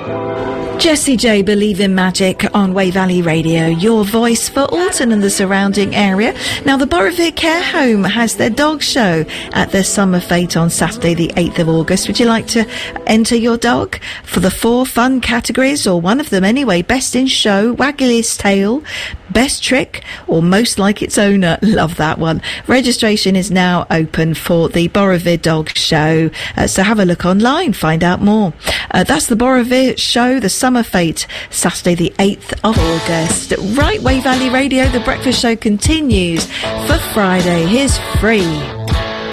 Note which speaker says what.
Speaker 1: Jessie J, Believe in Magic on Wey Valley Radio, your voice for Alton and the surrounding area. Now, the Boroughville Care Home has their dog show at their summer fete on Saturday, the 8th of August. Would you like to enter your dog for the 4 fun categories, or one of them anyway? Best in show, waggle his tail, best trick, or most like its owner? Love that one. Registration is now open for the Boroughville Dog Show, so have a look online, find out more. That's the Boroughville Show, the summer fete, Saturday the 8th of August. Right, Wey Valley Radio, the breakfast show continues for Friday. Here's Free.